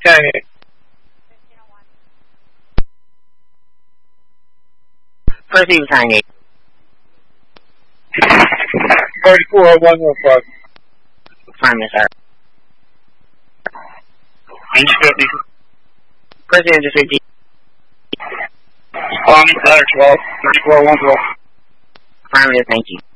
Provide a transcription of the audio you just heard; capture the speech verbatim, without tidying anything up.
Okay. Proceed with time eight. thirty-four oh one one five. Affirmative, sir. Range fifty. Proceed with fifty. Army, ladder twelve, thirty-four one twelve. Affirmative, thank you.